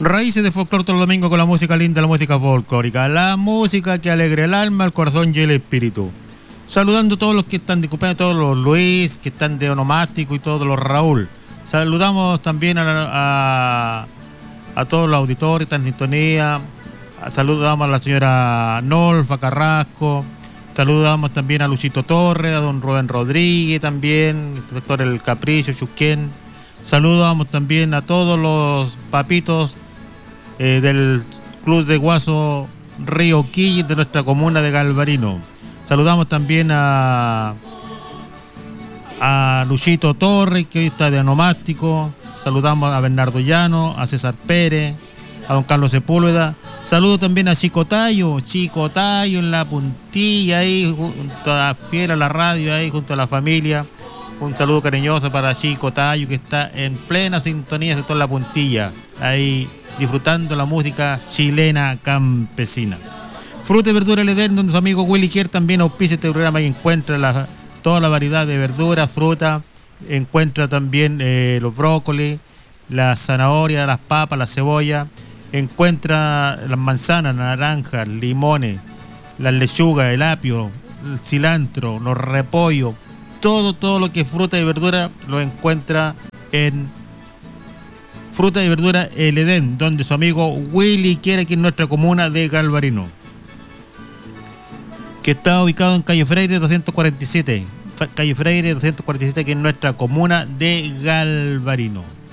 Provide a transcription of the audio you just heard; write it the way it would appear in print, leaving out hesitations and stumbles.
Raíces de folclore todo el domingo con la música linda, la música folclórica, la música que alegra el alma, el corazón y el espíritu. Saludando a todos los que están de cumpleaños, todos los Luis, que están de onomástico y todos los Raúl. Saludamos también a todos los auditores que están en sintonía. Saludamos a la señora Nolfa Carrasco. Saludamos también a Luchito Torres, a don Rubén Rodríguez también, el sector El Capricho, Chuquén. Saludamos también a todos los papitos del Club de Guaso Río Quilles de nuestra comuna de Galvarino. Saludamos también a Luchito Torres, que hoy está de anomástico. Saludamos a Bernardo Llano, a César Pérez, a don Carlos Sepúlveda. Saludo también a Chico Tayo en la puntilla ahí, junto a fiel a la radio ahí, junto a la familia. Un saludo cariñoso para Chico Tayo, que está en plena sintonía de toda la puntilla, ahí disfrutando la música chilena campesina. Fruta y verdura El Edén, donde su amigo Willy Kier también auspicia este programa y encuentra toda la variedad de verduras, fruta, encuentra también los brócolis, las zanahorias, las papas, la cebolla, encuentra las manzanas, las naranjas, limones, las lechugas, el apio, el cilantro, los repollos, todo lo que es fruta y verdura lo encuentra en Fruta y Verdura El Edén, donde su amigo Willy quiere, aquí en nuestra comuna de Galvarino, que está ubicado en calle Freire 247, aquí en nuestra comuna de Galvarino.